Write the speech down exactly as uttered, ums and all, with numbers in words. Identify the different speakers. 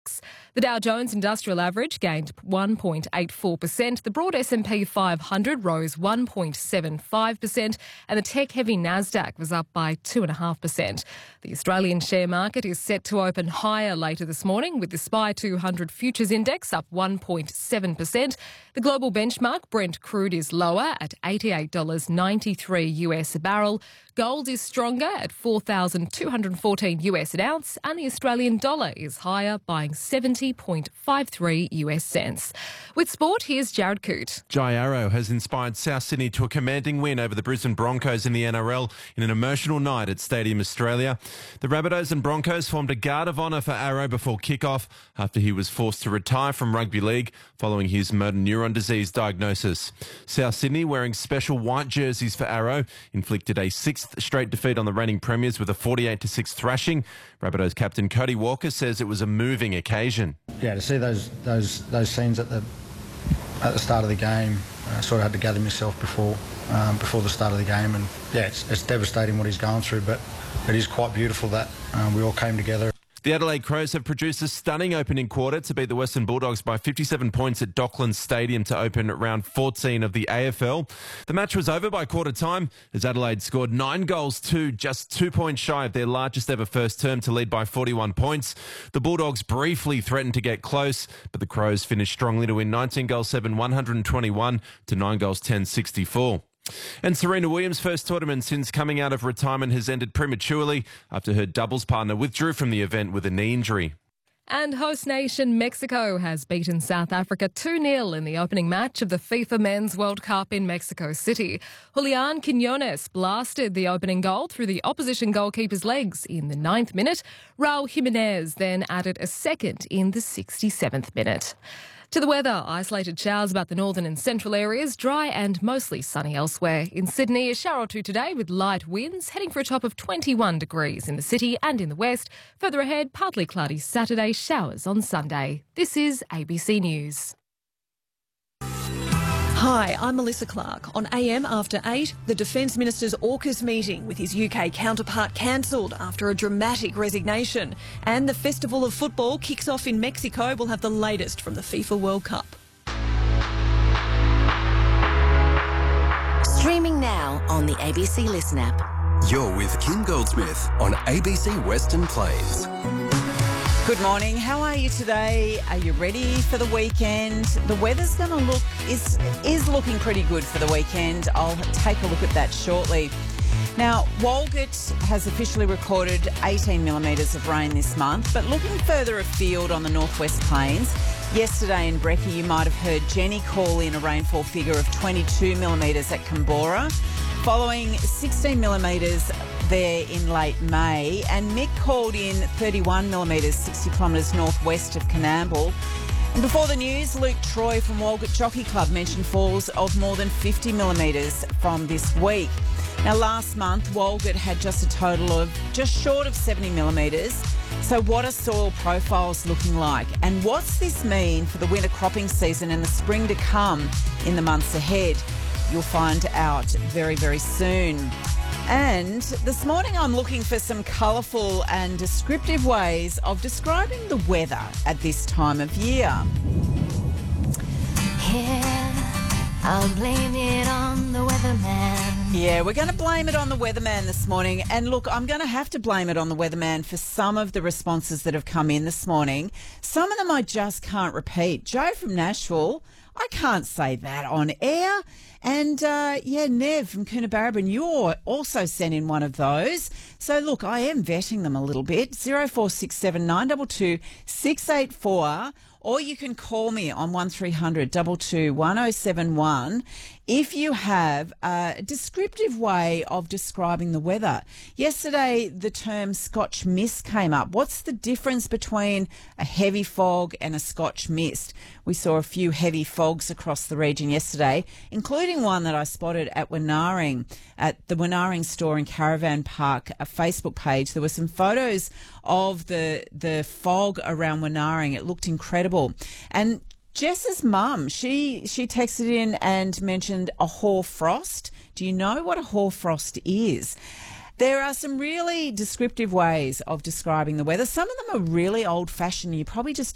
Speaker 1: The Dow Jones Industrial Average gained one point eight four percent, the broad S and P five hundred rose one point seven five percent and the tech-heavy Nasdaq was up by two point five percent. The Australian share market is set to open higher later this morning, with the S P Y two hundred Futures Index up one point seven percent. The global benchmark Brent crude is lower at eighty-eight dollars ninety-three US a barrel. Gold is stronger at four thousand two hundred fourteen US an ounce, and the Australian dollar is higher, buying seventy point five three US cents. With sport, here's Jared Coote.
Speaker 2: Jai Arrow has inspired South Sydney to a commanding win over the Brisbane Broncos in the N R L in an emotional night at Stadium Australia. The Rabbitohs and Broncos formed a guard of honour for Arrow before kick-off after he was forced to retire from rugby league following his motor neuron disease diagnosis. South Sydney, wearing special white jerseys for Arrow, inflicted a sixth straight defeat on the reigning premiers with a forty-eight to six thrashing. Rabbitohs captain Cody Walker says it was a moving occasion.
Speaker 3: Yeah, to see those those those scenes at the at the start of the game, I sort of had to gather myself before um, before the start of the game, and yeah, it's, it's devastating what he's going through, but it is quite beautiful that um, we all came together.
Speaker 2: The Adelaide Crows have produced a stunning opening quarter to beat the Western Bulldogs by fifty-seven points at Docklands Stadium to open round fourteen of the A F L. The match was over by quarter time as Adelaide scored nine goals to just two points shy of their largest ever first term to lead by forty-one points. The Bulldogs briefly threatened to get close, but the Crows finished strongly to win nineteen goals seven, one hundred twenty-one to nine goals ten, sixty-four. And Serena Williams' first tournament since coming out of retirement has ended prematurely after her doubles partner withdrew from the event with a knee injury.
Speaker 1: And host nation Mexico has beaten South Africa two nil in the opening match of the FIFA Men's World Cup in Mexico City. Julian Quinones blasted the opening goal through the opposition goalkeeper's legs in the ninth minute. Raul Jimenez then added a second in the sixty-seventh minute. To the weather, isolated showers about the northern and central areas, dry and mostly sunny elsewhere. In Sydney, a shower or two today with light winds, heading for a top of twenty-one degrees in the city and in the west. Further ahead, partly cloudy Saturday, showers on Sunday. This is A B C News.
Speaker 4: Hi, I'm Melissa Clark. On A M after eight, the Defence Minister's AUKUS meeting with his U K counterpart cancelled after a dramatic resignation. And the Festival of Football kicks off in Mexico. We'll have the latest from the FIFA World Cup.
Speaker 5: Streaming now on the A B C Listen app.
Speaker 6: You're with Kim Goldsmith on A B C Western Plains.
Speaker 7: Good morning. How are you today? Are you ready for the weekend? The weather's going to look is is looking pretty good for the weekend. I'll take a look at that shortly. Now, Walgett has officially recorded eighteen millimetres of rain this month, but looking further afield on the Northwest Plains, yesterday in Brecky you might have heard Jenny call in a rainfall figure of twenty-two millimetres at Canberra, following sixteen millimetres there in late May, and Mick called in thirty-one millimetres, sixty kilometres northwest of Coonamble. And before the news, Luke Troy from Walgett Jockey Club mentioned falls of more than fifty millimetres from this week. Now, last month, Walgett had just a total of just short of seventy millimetres. So what are soil profiles looking like? And what's this mean for the winter cropping season and the spring to come in the months ahead? You'll find out very, very soon. And this morning I'm looking for some colourful and descriptive ways of describing the weather at this time of year.
Speaker 5: Yeah, I'll blame it on the weatherman.
Speaker 7: Yeah, we're going to blame it on the weatherman this morning. And look, I'm going to have to blame it on the weatherman for some of the responses that have come in this morning. Some of them I just can't repeat. Joe from Nashville, I can't say that on air. And, uh, yeah, Nev from Coonabarabran, you also sent in one of those. So, look, I am vetting them a little bit. zero four six seven nine two two six eight four, or you can call me on one three hundred two two one oh seven one if you have a descriptive way of describing the weather. Yesterday, the term Scotch mist came up. What's the difference between a heavy fog and a Scotch mist? We saw a few heavy fogs across the region yesterday, including one that I spotted at Wenaring, at the Wenaring store in Caravan Park, a Facebook page. There were some photos of the the fog around Wenaring. It looked incredible. And Jess's mum, she she texted in and mentioned a hoarfrost. Do you know what a hoarfrost is? There are some really descriptive ways of describing the weather. Some of them are really old-fashioned. You probably just